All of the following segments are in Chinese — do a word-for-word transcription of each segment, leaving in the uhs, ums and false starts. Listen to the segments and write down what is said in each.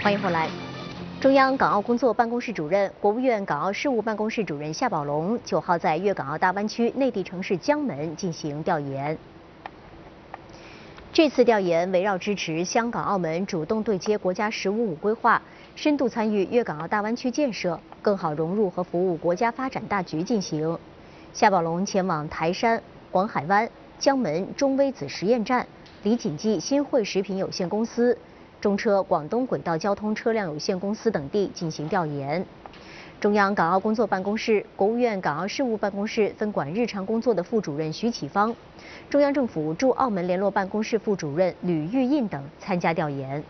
欢迎回来。中央港澳工作办公室主任、国务院港澳事务办公室主任夏宝龙九号在粤港澳大湾区内地城市江门进行调研。这次调研围绕支持香港、澳门主动对接国家“十五五”规划，深度参与粤港澳大湾区建设，更好融入和服务国家发展大局进行。夏宝龙前往台山、广海湾、江门中微子实验站、李锦记新汇食品有限公司、中车广东轨道交通车辆有限公司等地进行调研。中央港澳工作办公室、国务院港澳事务办公室分管日常工作的副主任徐启芳，中央政府驻澳门联络办公室副主任吕玉印等参加调研。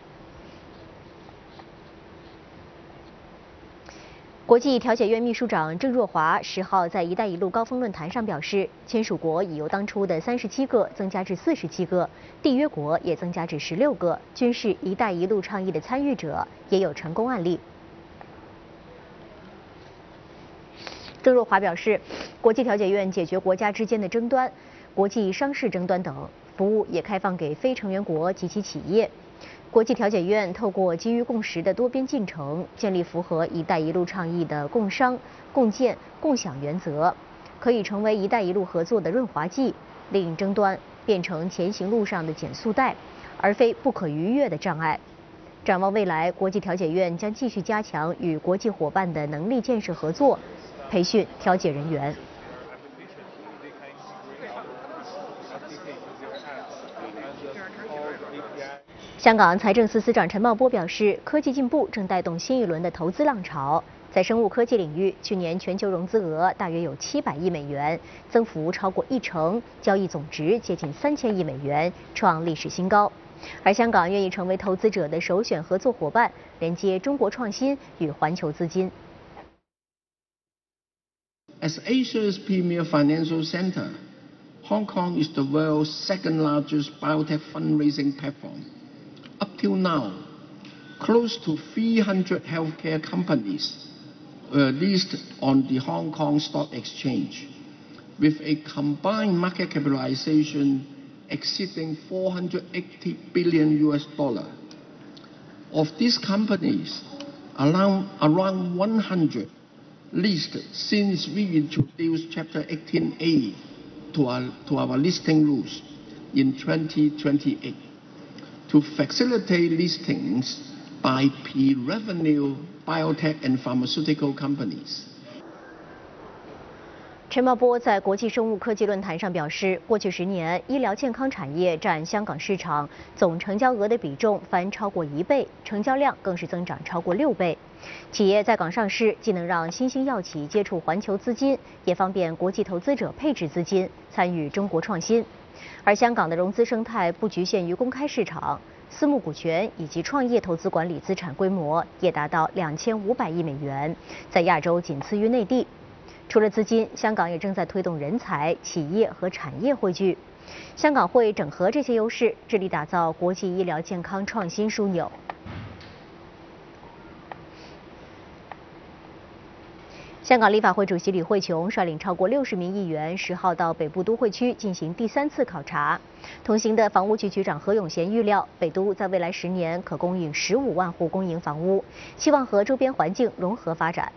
国际调解院秘书长郑若骅十号在“一带一路”高峰论坛上表示，签署国已由当初的三十七个增加至四十七个，缔约国也增加至十六个，均是“一带一路”倡议的参与者，也有成功案例。郑若骅表示，国际调解院解决国家之间的争端、国际商事争端等，服务也开放给非成员国及其企业。国际调解院透过基于共识的多边进程，建立符合“一带一路”倡议的共商、共建、共享原则，可以成为“一带一路”合作的润滑剂，令争端变成前行路上的减速带，而非不可逾越的障碍。展望未来，国际调解院将继续加强与国际伙伴的能力建设合作，培训调解人员。香港财政司司长陈茂波表示，科技进步正带动新一轮的投资浪潮。在生物科技领域，去年全球融资额大约有七百亿美元，增幅超过一成，交易总值接近三千亿美元，创历史新高。而香港愿意成为投资者的首选合作伙伴，连接中国创新与环球资金。 As Asia's premier financial center, Hong Kong is the world's second largest biotech fundraising platform. Up till now, close to three hundred healthcare companies were listed on the Hong Kong Stock Exchange, with a combined market capitalization exceeding four hundred eighty billion U S dollar. Of these companies, around, around one hundred listed since we introduced Chapter eighteen A to our, to our listing rules in twenty twenty-eight to facilitate listings by pre-revenue biotech and pharmaceutical companies. 陈茂波在国际生物科技论坛上表示，过去十年，医疗健康产业占香港市场总成交额的比重翻超过一倍，成交量更是增长超过六倍。企业在港上市，既能让新兴药企接触环球资金，也方便国际投资者配置资金，参与中国创新。而香港的融资生态不局限于公开市场，私募股权以及创业投资管理资产规模也达到两千五百亿美元，在亚洲仅次于内地。除了资金，香港也正在推动人才、企业和产业汇聚。香港会整合这些优势，致力打造国际医疗健康创新枢纽。香港立法会主席李慧琼率领超过六十名议员，十号到北部都会区进行第三次考察。同行的房屋局局长何永贤预料，北都在未来十年可供应十五万户公营房屋，希望和周边環境融合發展。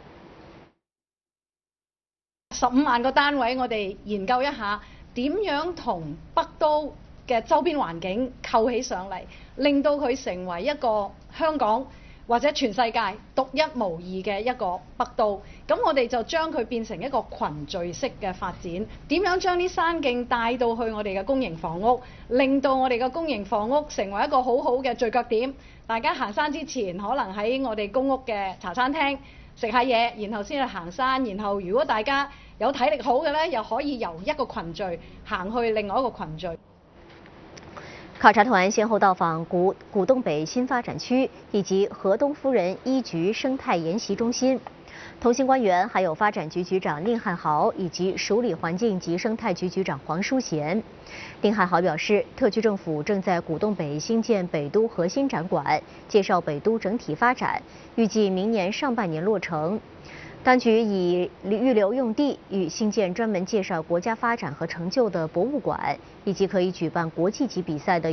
十五萬個單位，我哋研究一下點樣同北都嘅周邊環境構起上嚟，令到佢成為一個香港或者全世界獨一無二嘅一個北都。咁我哋就將佢變成一個群聚式嘅發展，點樣將啲山徑帶到去我哋嘅公營房屋，令到我哋嘅公營房屋成為一個好好嘅聚腳點。大家行山之前，可能喺我哋公屋嘅茶餐廳食下嘢，然後先去行山。然後如果大家有體力好嘅咧，又可以由一個群聚行去另外一個群聚。 考察团先后到访古古洞北新发展区以及河东夫人一局生态研习中心。同行官员还有发展局局长宁汉豪以及署理环境及生态局局长黄淑贤。宁汉豪表示，特区政府正在古洞北兴建北都核心展馆，介绍北都整体发展，预计明年上半年落成。当局以预留用地与兴建专门介绍国家发展和成就的博物馆，以及可以举办国际级比赛的